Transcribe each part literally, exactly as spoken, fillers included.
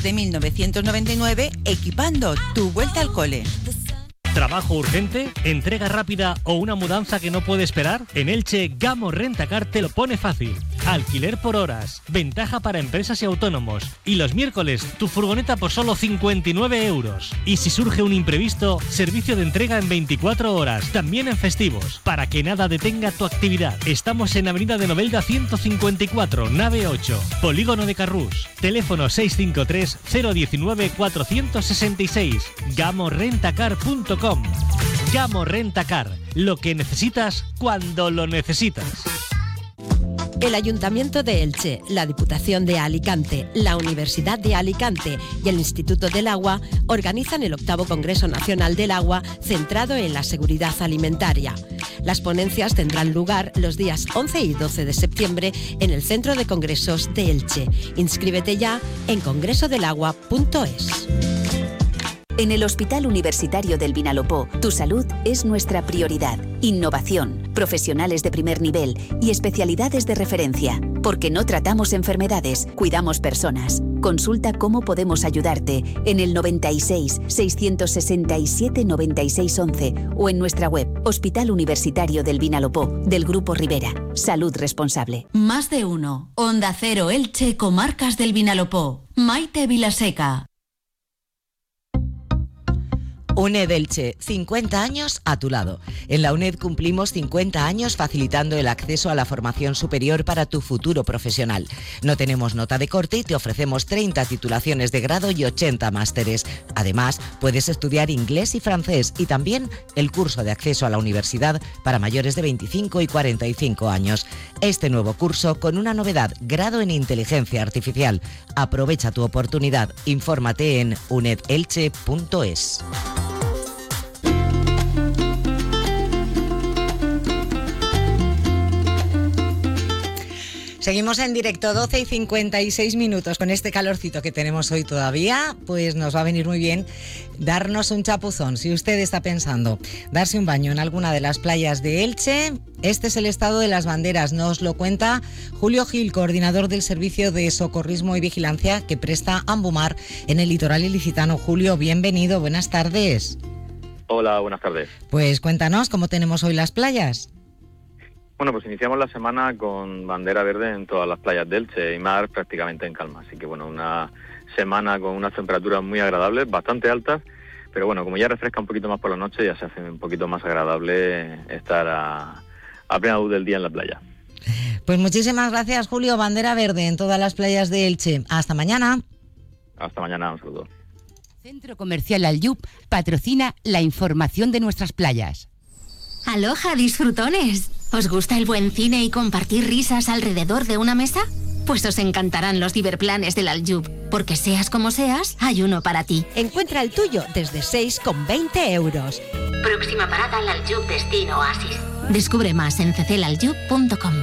desde mil novecientos noventa y nueve, equipando tu vuelta al cole. ¿Trabajo urgente? ¿Entrega rápida o una mudanza que no puede esperar? En Elche, Gamo Rentacar te lo pone fácil. Alquiler por horas, ventaja para empresas y autónomos. Y los miércoles, tu furgoneta por solo cincuenta y nueve euros. Y si surge un imprevisto, servicio de entrega en veinticuatro horas, también en festivos, para que nada detenga tu actividad. Estamos en Avenida de Novelda ciento cincuenta y cuatro, nave ocho, Polígono de Carrús. Teléfono seis cinco tres, cero uno nueve, cuatro seis seis. gamo rentacar punto com. Gamo Rentacar, lo que necesitas cuando lo necesitas. El Ayuntamiento de Elche, la Diputación de Alicante, la Universidad de Alicante y el Instituto del Agua organizan el octavo Congreso Nacional del Agua centrado en la seguridad alimentaria. Las ponencias tendrán lugar los días once y doce de septiembre en el Centro de Congresos de Elche. Inscríbete ya en congreso del agua punto es. En el Hospital Universitario del Vinalopó, tu salud es nuestra prioridad. Innovación, profesionales de primer nivel y especialidades de referencia. Porque no tratamos enfermedades, cuidamos personas. Consulta cómo podemos ayudarte en el noventa y seis, seiscientos sesenta y siete, noventa y seis once o en nuestra web Hospital Universitario del Vinalopó, del Grupo Rivera. Salud responsable. Más de uno. Onda Cero Elche, Comarcas del Vinalopó. Maite Vilaseca. UNED Elche, cincuenta años a tu lado. En la UNED cumplimos cincuenta años facilitando el acceso a la formación superior para tu futuro profesional. No tenemos nota de corte y te ofrecemos treinta titulaciones de grado y ochenta másteres. Además, puedes estudiar inglés y francés y también el curso de acceso a la universidad para mayores de veinticinco y cuarenta y cinco años. Este nuevo curso con una novedad, grado en inteligencia artificial. Aprovecha tu oportunidad. Infórmate en uned elche punto es. Seguimos en directo, doce y cincuenta y seis minutos. Con este calorcito que tenemos hoy todavía, pues nos va a venir muy bien darnos un chapuzón. Si usted está pensando darse un baño en alguna de las playas de Elche, este es el estado de las banderas. Nos lo cuenta Julio Gil, coordinador del Servicio de Socorrismo y Vigilancia que presta Ambumar en el litoral ilicitano. Julio, bienvenido, buenas tardes. Hola, buenas tardes. Pues cuéntanos cómo tenemos hoy las playas. Bueno, pues iniciamos la semana con bandera verde en todas las playas de Elche y mar prácticamente en calma. Así que bueno, una semana con unas temperaturas muy agradables, bastante altas, pero bueno, como ya refresca un poquito más por la noche, ya se hace un poquito más agradable estar a, a plena luz del día en la playa. Pues muchísimas gracias, Julio. Bandera verde en todas las playas de Elche. Hasta mañana. Hasta mañana, un saludo. Centro Comercial Aljub patrocina la información de nuestras playas. Aloha, disfrutones. ¿Os gusta el buen cine y compartir risas alrededor de una mesa? Pues os encantarán los ciberplanes del Aljub, porque seas como seas, hay uno para ti. Encuentra el tuyo desde seis con veinte euros. Próxima parada al Aljub Destino Oasis. Descubre más en c c l aljub punto com.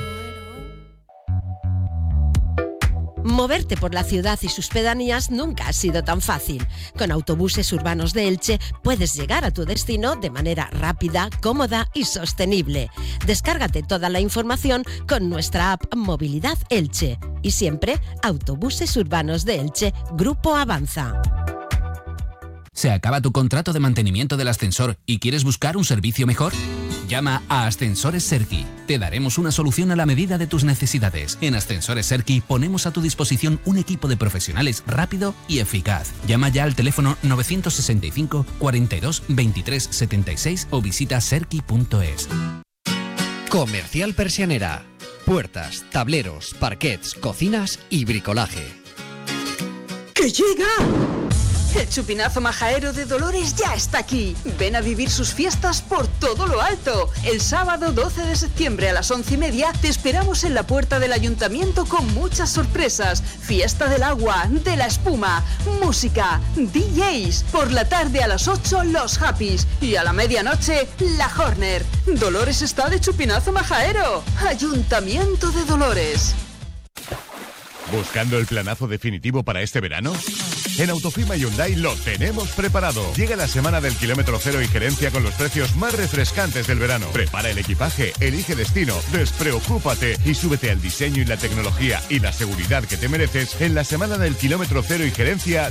Moverte por la ciudad y sus pedanías nunca ha sido tan fácil. Con Autobuses Urbanos de Elche puedes llegar a tu destino de manera rápida, cómoda y sostenible. Descárgate toda la información con nuestra app Movilidad Elche. Y siempre Autobuses Urbanos de Elche, Grupo Avanza. ¿Se acaba tu contrato de mantenimiento del ascensor y quieres buscar un servicio mejor? Llama a Ascensores Serki. Te daremos una solución a la medida de tus necesidades. En Ascensores Serki ponemos a tu disposición un equipo de profesionales rápido y eficaz. Llama ya al teléfono nueve seis cinco, cuarenta y dos, veintitrés setenta y seis o visita serki punto es. Comercial Persianera. Puertas, tableros, parquets, cocinas y bricolaje. ¡Que llega! El chupinazo majaero de Dolores ya está aquí. Ven a vivir sus fiestas por todo lo alto. El sábado doce de septiembre a las once y media te esperamos en la puerta del ayuntamiento con muchas sorpresas. Fiesta del agua, de la espuma, música, D Js. Por la tarde a las ocho los Happys y a la medianoche la Horner. Dolores está de chupinazo majaero. Ayuntamiento de Dolores. ¿Buscando el planazo definitivo para este verano? En Autofima Hyundai lo tenemos preparado. Llega la semana del kilómetro cero y gerencia con los precios más refrescantes del verano. Prepara el equipaje, elige destino, despreocúpate y súbete al diseño y la tecnología y la seguridad que te mereces en la semana del kilómetro cero y gerencia